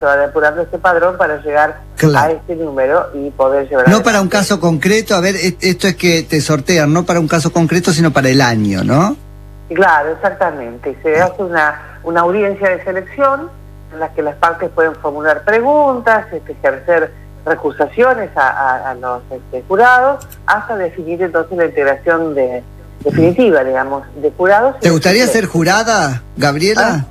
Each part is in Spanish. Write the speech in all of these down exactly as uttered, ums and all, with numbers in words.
se va depurando este padrón para llegar claro. a este número y poder llevar no para un caso concreto, a ver, esto es que te sortean, no para un caso concreto, sino para el año, ¿no? Claro, exactamente. Se hace una, una audiencia de selección en la que las partes pueden formular preguntas, este, ejercer recusaciones a, a, a los este, jurados, hasta definir entonces la integración de, definitiva, digamos, de jurados. ¿Te gustaría ser jurada, Gabriela?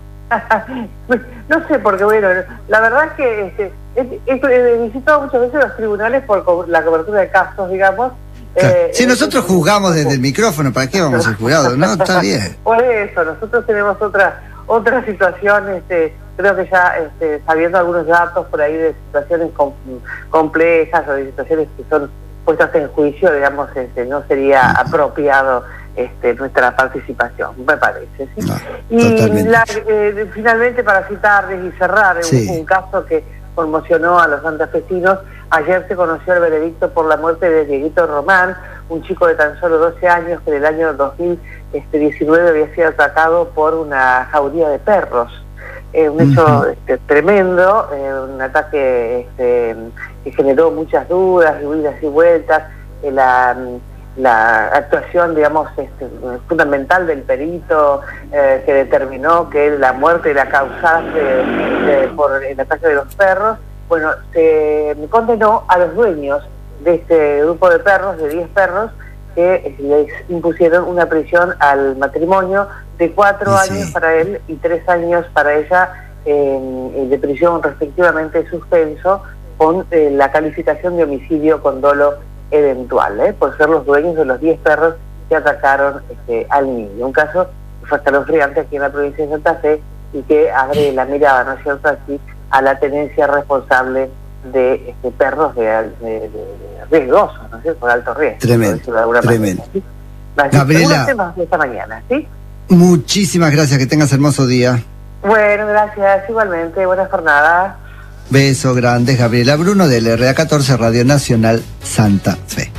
No sé, porque bueno, la verdad es que este, he, he, he visitado muchas veces los tribunales por co la cobertura de casos, digamos. Claro. Eh, si nosotros juzgamos desde el micrófono, ¿para qué vamos a ser jurados? No, está bien. Por eso, nosotros tenemos otra otra situación, este, creo que ya este, sabiendo algunos datos por ahí de situaciones com complejas o de situaciones que son puestas en juicio, digamos, este, no sería apropiado este, nuestra participación, me parece, ¿sí? No, y la, eh, finalmente, para citarles y cerrar, sí. un, un caso que conmocionó a los santafesinos, ayer se conoció el veredicto por la muerte de Dieguito Román, un chico de tan solo doce años que en el año dos mil diecinueve había sido atacado por una jauría de perros. Eh, un hecho uh-huh. este, tremendo, eh, un ataque este, que generó muchas dudas, idas y vueltas, eh, la, la actuación, digamos, este, fundamental del perito eh, que determinó que la muerte era causada de, de, por el ataque de los perros. Bueno, se condenó a los dueños de este grupo de perros, de diez perros, que les impusieron una prisión al matrimonio de cuatro sí. años para él y tres años para ella, eh, de prisión respectivamente suspenso, con eh, la calificación de homicidio con dolo eventual, ¿eh? por ser los dueños de los diez perros que atacaron este, al niño. Un caso que fue escalofriante aquí en la provincia de Santa Fe y que abre la mirada, ¿no es cierto?, así a la tenencia responsable de este, perros de, de, de, de riesgosos, ¿no es cierto?, por alto riesgo. Tremendo, de tremendo. ¿Sí? Gabriela, temas de esta mañana, ¿sí? Muchísimas gracias, que tengas hermoso día. Bueno, gracias, igualmente, buena jornada. Beso grande, Gabriela Bruno, del R A catorce, Radio Nacional Santa Fe.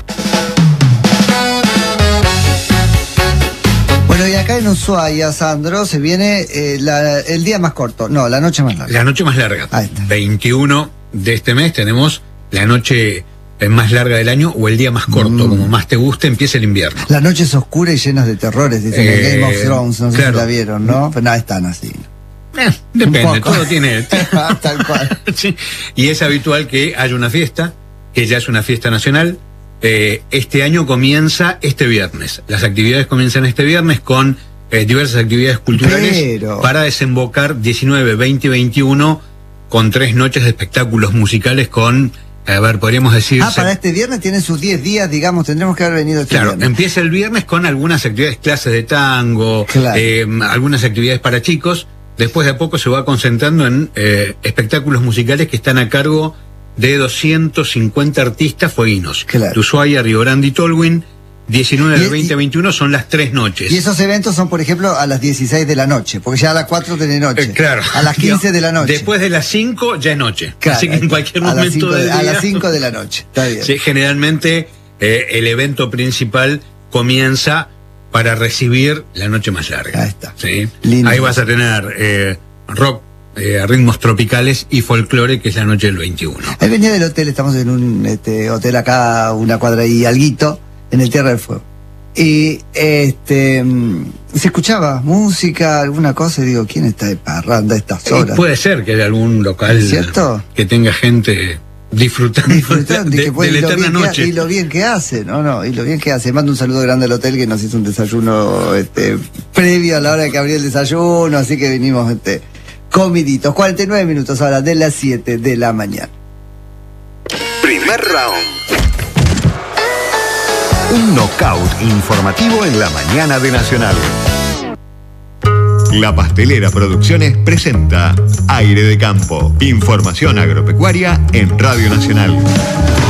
Bueno, y acá en Ushuaia, Sandro, se viene eh, la, el día más corto, no, la noche más larga. La noche más larga. Ahí está. veintiuno de este mes tenemos la noche más larga del año o el día más corto, mm. como más te guste, empieza el invierno. La noche es oscura y llena de terrores, dicen eh, en Game of Thrones, no sé claro. si la vieron, ¿no? Pero nada, están así. Eh, depende, todo tiene... Tal cual. Sí. Y es habitual que haya una fiesta, que ya es una fiesta nacional. Eh, este año comienza este viernes. Las actividades comienzan este viernes con eh, diversas actividades culturales Pero... para desembocar diecinueve, veinte y veintiuno con tres noches de espectáculos musicales con... A ver, podríamos decir... Ah, para este viernes tienen sus diez días, digamos, tendremos que haber venido este Claro, viernes. empieza el viernes con algunas actividades, clases de tango, claro. eh, algunas actividades para chicos. Después de a poco se va concentrando en eh, espectáculos musicales que están a cargo de doscientos cincuenta artistas fueguinos. Claro. De Ushuaia, Río Grande y Tolwyn. diecinueve, del veinte a veintiuno son las tres noches. Y esos eventos son, por ejemplo, a las dieciséis de la noche, porque ya a las cuatro de la noche. Eh, claro. A las quince de la noche. Después de las cinco ya es noche. Claro, así que en cualquier momento de, del día. A las cinco de la noche. Está bien. Sí, generalmente eh, el evento principal comienza para recibir la noche más larga. Ahí está. ¿Sí? Lindo. Ahí vas a tener eh, rock, eh, ritmos tropicales y folclore, que es la noche del veintiuno. Ahí venía del hotel, estamos en un este, hotel acá, una cuadra y alguito, en el Tierra del Fuego. Y este se escuchaba música, alguna cosa, y digo, ¿quién está de parranda a estas horas? Y puede ser que haya algún local ¿cierto? que tenga gente disfrutando, disfrutando de, y, de, que puede, de la y, eterna lo noche. Que, y lo bien que hace, no, no, y lo bien que hace. Mando un saludo grande al hotel que nos hizo un desayuno este, previo a la hora de que abría el desayuno, así que vinimos este, comiditos. cuarenta y nueve minutos ahora de las siete de la mañana. Primer round. Un knockout informativo en la mañana de Nacional. La Pastelera Producciones presenta Aire de Campo. Información agropecuaria en Radio Nacional.